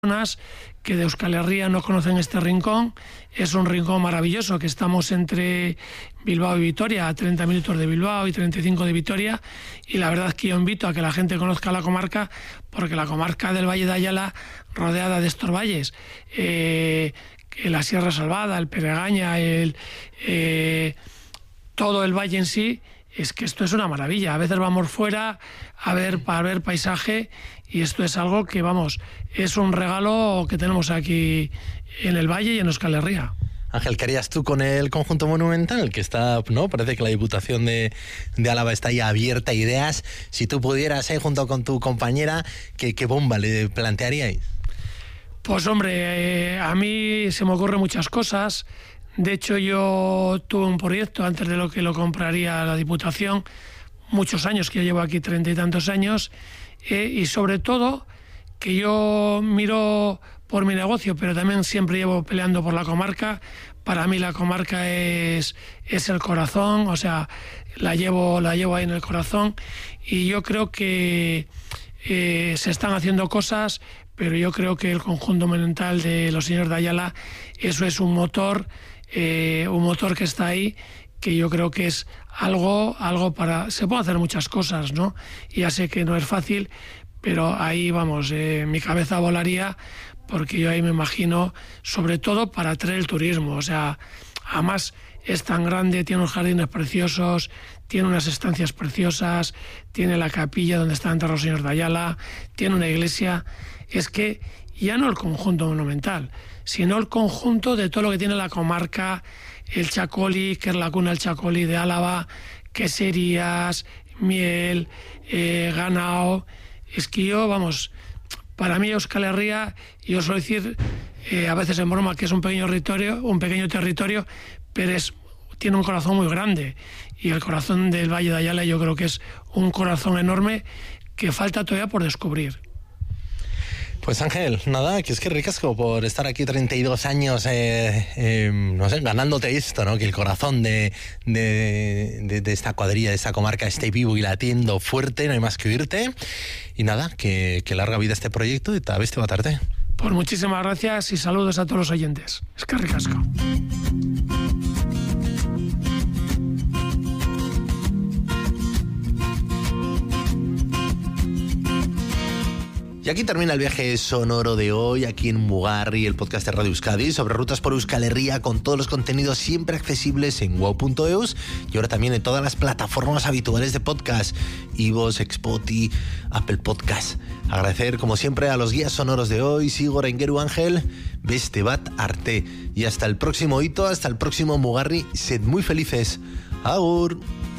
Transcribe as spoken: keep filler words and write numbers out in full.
personas que de Euskal Herria no conocen este rincón. Es un rincón maravilloso, que estamos entre Bilbao y Vitoria, a treinta minutos de Bilbao y treinta y cinco de Vitoria, y la verdad es que yo invito a que la gente conozca la comarca, porque la comarca del Valle de Ayala, rodeada de estos valles, eh, la Sierra Salvada, el Peregaña, el, eh, todo el valle en sí, es que esto es una maravilla. A veces vamos fuera a ver, para ver paisaje, y esto es algo que, vamos, es un regalo que tenemos aquí en el valle y en Euskal Herria. Ángel, ¿qué harías tú con el conjunto monumental? Que está, ¿no? Parece que la Diputación de, de Álava está ya abierta a ideas. Si tú pudieras, eh, junto con tu compañera, ¿qué, qué bomba le plantearíais? Pues hombre, eh, a mí se me ocurren muchas cosas. De hecho, yo tuve un proyecto antes de lo que lo compraría la Diputación, muchos años, que yo llevo aquí treinta y tantos años, eh, y sobre todo que yo miro por mi negocio, pero también siempre llevo peleando por la comarca. Para mí la comarca es, es el corazón, o sea, la llevo, la llevo ahí en el corazón, y yo creo que eh, se están haciendo cosas, pero yo creo que el conjunto monumental de los señores de Ayala, eso es un motor, eh, un motor que está ahí, que yo creo que es algo, algo para... Se pueden hacer muchas cosas, ¿no? Y ya sé que no es fácil, pero ahí, vamos, eh, mi cabeza volaría, porque yo ahí me imagino, sobre todo para atraer el turismo. O sea, además es tan grande, tiene unos jardines preciosos, tiene unas estancias preciosas, tiene la capilla donde están enterrados los señores de Ayala, tiene una iglesia. Es que ya no el conjunto monumental, sino el conjunto de todo lo que tiene la comarca, el Chacoli, que es la cuna del Chacoli de Álava, queserías, miel, eh, ganado. Es que yo, vamos, para mí Euskal Herria, yo suelo decir eh, a veces en broma que es un pequeño territorio, un pequeño territorio, pero es, tiene un corazón muy grande, y el corazón del Valle de Ayala yo creo que es un corazón enorme que falta todavía por descubrir. Pues Ángel, nada, que es que ricasco por estar aquí treinta y dos años, eh, eh, no sé, ganándote esto, ¿no? Que el corazón de, de, de, de esta cuadrilla, de esta comarca esté vivo y latiendo fuerte, no hay más que oírte. Y nada, que, que larga vida este proyecto y tal vez te va tarde. Pues muchísimas gracias y saludos a todos los oyentes. Es que ricasco. Y aquí termina el viaje sonoro de hoy, aquí en Mugarri, el podcast de Radio Euskadi, sobre rutas por Euskal Herria, con todos los contenidos siempre accesibles en wow punto eus, y ahora también en todas las plataformas habituales de podcast, iVoox, Spotify, Apple Podcast. Agradecer, como siempre, a los guías sonoros de hoy, Sigor, Engeru, Ángel, Beste Bat Arte. Y hasta el próximo hito, hasta el próximo Mugarri, sed muy felices. Agur.